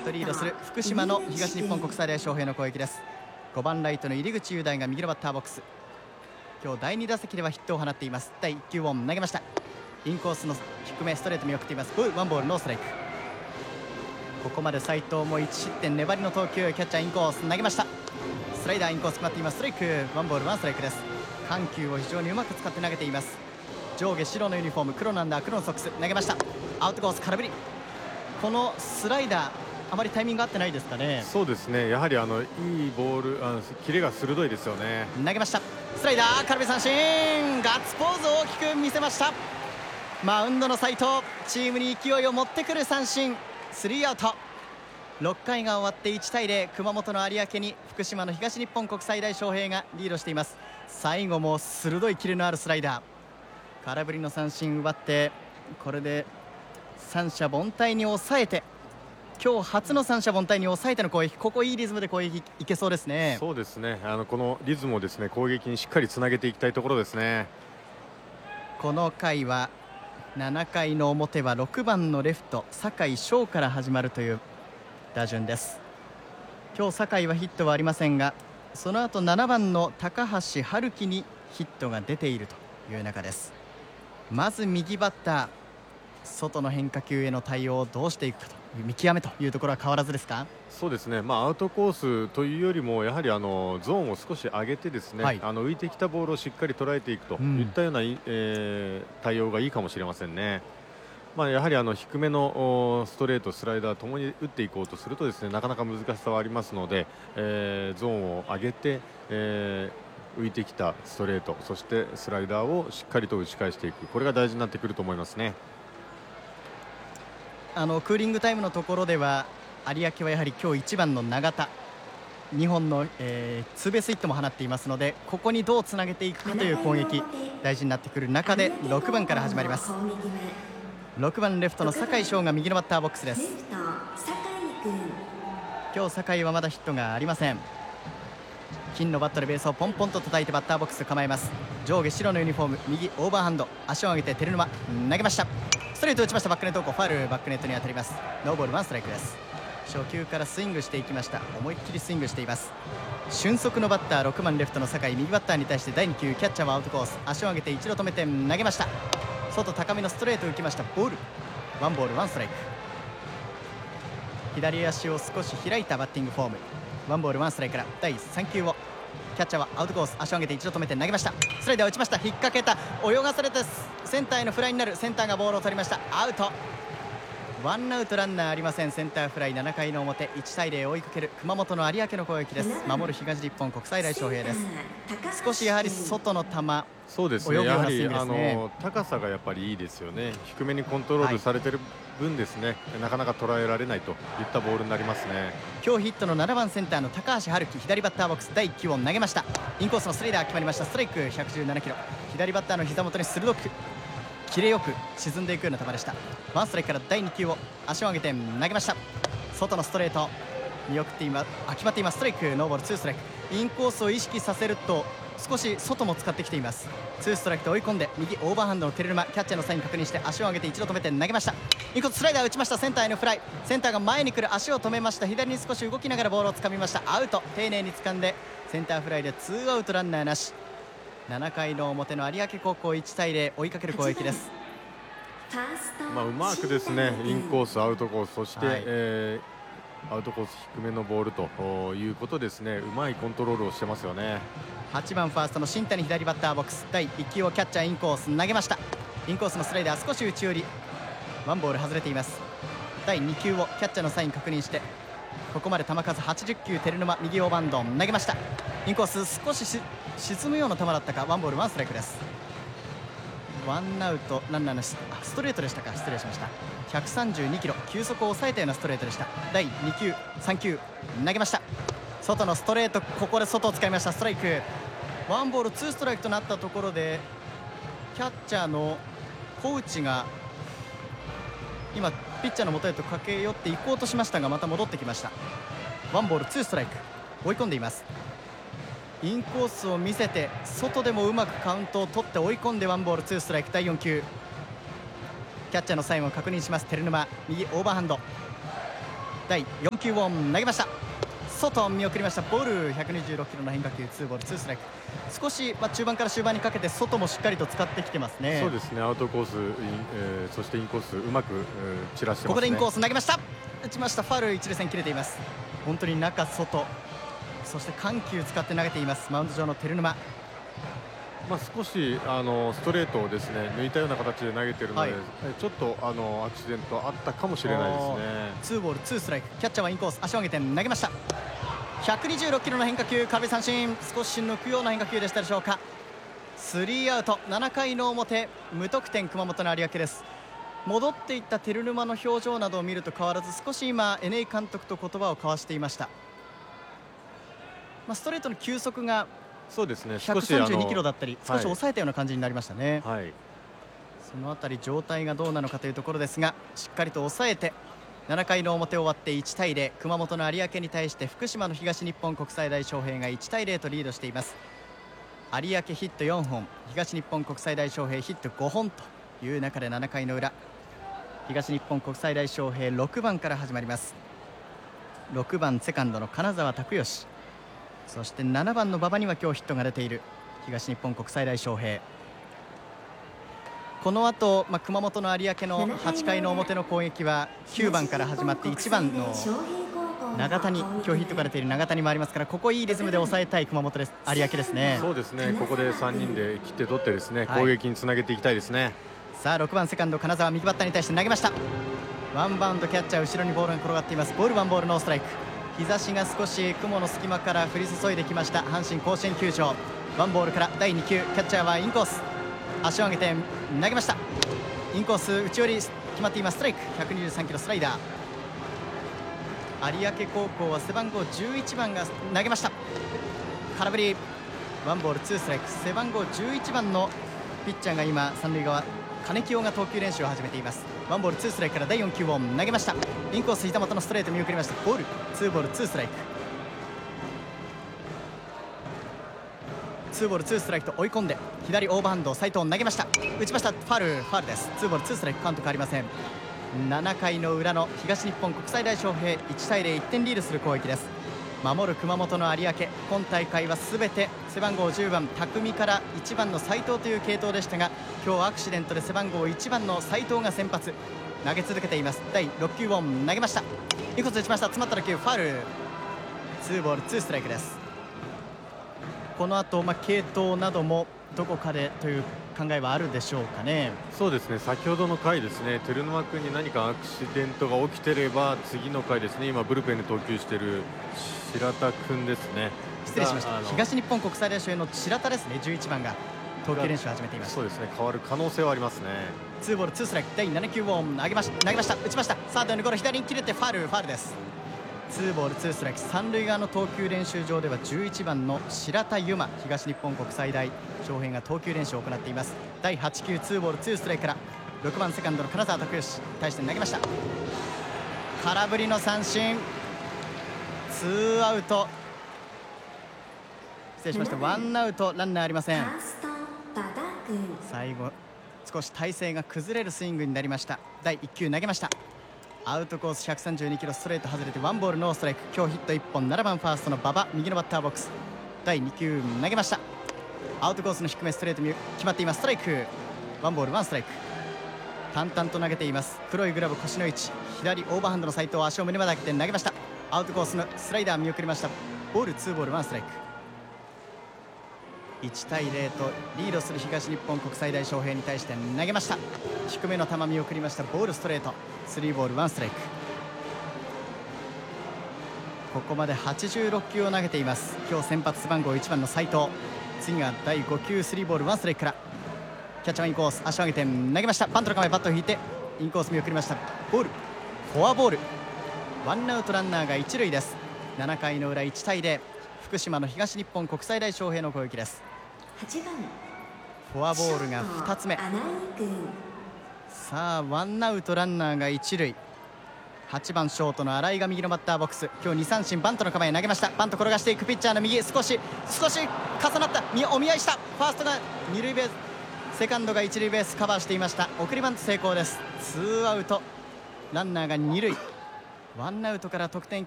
0とリードする福島の東日本国際大翔平の攻撃です。5番ライトの入口雄大が右のバッターボックス。今日第2打席ではヒットを放っています。第1球を投げました。インコースの低めストレート見送っています。ワンボールノーストライク。ここまで斉藤も1失点粘りの投球。キャッチャーインコース投げました。スライダーインコース決まっています。ストライク。ワンボールワンストライクです。緩急を非常にうまく使って投げています。上下白のユニフォーム、黒のアンダー、黒のソックス。投げました。アウトコース空振り。このスライダーあまりタイミング合ってないですかね。 そうですね、やはりいいボール、キレが鋭いですよね。 投げました。スライダー空振り三振。ガッツポーズを大きく見せました。マウンドの斉藤、チームに勢いを持ってくる三振。スリーアウト。6回が終わって1対0、熊本の有明に福島の東日本国際大翔平がリードしています。最後も鋭いキレのあるスライダー、空振りの三振奪って、これで三者凡退に抑えて、今日初の三者凡退に抑えての攻撃。ここいいリズムで攻撃いけそうですね。 そうですね、このリズムをですね、攻撃にしっかりつなげていきたいところですね。 この回は7回の表は6番のレフト酒井翔から始まるという打順です。今日酒井はヒットはありませんが、その後7番の高橋春樹にヒットが出ているという中です。まず右バッター、外の変化球への対応をどうしていくかという見極めというところは変わらずですか。 そうですね、アウトコースというよりもやはりゾーンを少し上げてですね、浮いてきたボールをしっかり捉えていくといったような、対応がいいかもしれませんね。やはり低めのストレート、スライダーともに打っていこうとするとですね、なかなか難しさはありますので、ゾーンを上げて、浮いてきたストレート、そしてスライダーをしっかりと打ち返していく、これが大事になってくると思いますね。 クーリングタイムのところでは有明はやはり今日1番の永田2本の、ツーベースヒットも放っていますので、ここにどうつなげていくかという攻撃大事になってくる中で6番から始まります。6番レフトの酒井翔が右のバッターボックスです。今日酒井はまだヒットがありません。金のバットでベースをポンポンと叩いてバッターボックス構えます。上下白のユニフォーム、右オーバーハンド、足を上げて照沼投げました。ストレート打ちました。バックネット方向ファウル、バックネットに当たります。ノーボールワンストライクです。初球からスイングしていきました。思いっきりスイングしています。俊足のバッター6番レフトの酒井、右バッターに対して第2球、キャッチャーはアウトコース、足を上げて一度止めて投げました。外高めのストレート浮きました。ボール、ワンボールワンストライク。左足を少し開いたバッティングフォーム、ワンボールワンストライクから第3球をキャッチャーはアウトコース、足を上げて一度止めて投げました。スライダー打ちました。引っ掛けた、泳がされてセンターへのフライになる。センターがボールを取りました。アウト。ワンアウトランナーありません。センターフライ。7回の表1対0追いかける熊本の有明の攻撃です。守る東日本国際大翔平です。少しやはり外の球、 そうですね、やはり高さがやっぱりいいですよね。低めにコントロールされてる分ですね、なかなか捉えられないといったボールになりますね。 今日ヒットの7番センターの高橋春樹、左バッターボックス第1球を投げました。インコースのスライダー決まりました。ストライク117キロ。左バッターの膝元に鋭くキレよく沈んでいくような球でした。ワンストライクから第2球を足を上げて投げました。外のストレート見送って決まっています。ストライク、ノーボールツーストライク。インコースを意識させると少し外も使ってきています。ツーストライクと追い込んで右オーバーハンドの照沼、キャッチャーのサイン確認して足を上げて一度止めて投げました。インコーススライダー打ちました。センターへのフライ。センターが前に来る、足を止めました。左に少し動きながらボールをつかみました。アウト。丁寧に掴んでセンターフライでツーアウトランナーなし。7回の表の有明高校1対0追いかける攻撃です。 うまくですね、インコースアウトコース、そして、アウトコース低めのボールということですね。うまいコントロールをしてますよね。 8番ファーストの新谷、左バッターボックス第1球をキャッチャーインコース投げました。インコースのスライダー少し内寄り、ワンボール外れています。第2球をキャッチャーのサイン確認して、ここまで球数80球、照沼右オーバーハンド投げました。インコース少し沈むような球だったか、ワンボールワンストライクです。ワンアウトランナーのストレートでしたか、失礼しました。132キロ、球速を抑えたようなストレートでした。第2球3球投げました。外のストレート、ここで外を使いました。ストライク。ワンボールツーストライクとなったところで、キャッチャーの小内が今ピッチャーの元へと駆け寄っていこうとしましたが、また戻ってきました。ワンボールツーストライク、追い込んでいます。インコースを見せて外でもうまくカウントを取って追い込んでワンボールツーストライク。第4球キャッチャーのサインを確認します。照沼右オーバーハンド。 第4球を投げました。外見送りました。ボール、126キロの変化球、ツーボールツーストライク。少し、中盤から終盤にかけて外もしっかりと使ってきてますね。 そうですね、アウトコース、そしてインコースうまく散らしてますね。 ここでインコース投げました。打ちました。ファウル、一塁線切れています。本当に中外、そして緩急使って投げています、マウンド上の照沼。 少しストレートをですね抜いたような形で投げているので、ちょっとアクシデントあったかもしれないですね。 ツーボールツーストライク。キャッチャーはインコース、足を上げて投げました。126キロの変化球、空振り三振。少し抜くような変化球でしたでしょうか。スリーアウト。7回の表、無得点、熊本の有明です。戻っていった照沼の表情などを見ると変わらず、少し今 NA 監督と言葉を交わしていました。ストレートの球速がそうですね、 132キロだったり、少し抑えたような感じになりましたね。 はい、 そのあたり状態がどうなのかというところですが、しっかりと抑えて7回の表終わって1対0、熊本の有明に対して福島の東日本国際大昌平が1対0とリードしています。有明ヒット4本、東日本国際大昌平ヒット5本という中で7回の裏、東日本国際大昌平6番から始まります。6番セカンドの金沢拓義、そして7番の馬場には今日ヒットが出ている東日本国際大昌平。この後、熊本の有明の8回の表の攻撃は9番から始まって1番の長谷、今日ヒットが出ている長谷もありますから、ここいいリズムで抑えたい熊本です、有明ですね。 そうですね、ここで3人で切って取ってですね、攻撃につなげていきたいですね。 さあ6番セカンド金沢、右バッターに対して投げました。ワンバウンド、キャッチャー後ろにボールが転がっています。ボールワンボールノーストライク。日差しが少し雲の隙間から降り注いできました阪神甲子園球場。ワンボールから第2球、キャッチャーはインコース、足を上げて投げました。インコース内寄り決まっています。ストライク、123キロスライダー。有明高校は背番号11番が投げました。空振り、ワンボールツーストライク。背番号11番のピッチャーが今三塁側、金清が投球練習を始めています。ワンボールツーストライクから第4球を投げました。インコース膝元のストレート見送りました。ボール、ツーボールツーストライク。ツーボールツーストライクと追い込んで左オーバーハンド、斉藤投げました。打ちました。ファウルです。ツーボールツーストライク、カウント変わりません。7回の裏の東日本国際大昌平、1対0、1点リードする攻撃です。守る熊本の有明、今大会はすべて背番号10番匠から1番の斉藤という継投でしたが、今日アクシデントで背番号1番の斉藤が先発、投げ続けています。第6球を投げました。インコース打ちました。詰まった打球、ファウル。ツーボールツーストライクです。この後、継投などもどこかでという考えはあるでしょうかね。 そうですね、先ほどの回ですね、照沼君に何かアクシデントが起きてれば次の回ですね、今ブルペンで投球している白田君ですね。 失礼しました。東日本国際大昌平の白田ですね、11番が投球練習を始めています。 そうですね、変わる可能性はありますね。 ツーボールツーストライク。第7球を投げました。打ちました。サードのゴロ、左に切れてファウルです。ツーボールツーストライク。三塁側の投球練習場では11番の白田悠馬、東日本国際大昌平が投球練習を行っています。第8球ツーボールツーストライクから6番セカンドの金沢拓義対して投げました。空振りの三振、ツーアウト、失礼しました。ワンアウト、ランナーありません。最後少し体勢が崩れるスイングになりました。第1球投げました。アウトコース132キロ、ストレート外れてワンボールノーストライク。今日ヒット1本、7番ファーストの馬場、右のバッターボックス。第2球投げました。アウトコースの低め、ストレート決まっています。ストライク、ワンボールワンストライク。淡々と投げています。黒いグラブ、腰の位置、左オーバーハンドの斉藤、足を胸まで上げて投げました。アウトコースのスライダー見送りました。ボール、ツーボールワンストライク。1対0とリードする東日本国際大昌平に対して投げました。低めの球見送りました。ボール、ストレート、スリーボールワンストライク。ここまで86球を投げています。今日先発背番号1番の斉藤。次が第5球、スリーボールワンストライクから、キャッチャーはインコース、足を上げて投げました。バントの構え、バットを引いてインコース見送りました。ボール、フォアボール。ワンアウトランナーが1塁です。7回の裏、1対0、福島の東日本国際大昌平の攻撃です。フォアボールが2つ目。さあワンアウトランナーが1塁。8番ショートの新井が右のバッターボックス。今日2三振、バントの構え投げました。バント転がしていくピッチャーの右、少し重なった、お見合いした。ファーストが2塁ベース、セカンドが1塁ベースカバーしていました。送りバント成功です。ツーアウト、ランナーが2塁。 ワンアウトから得点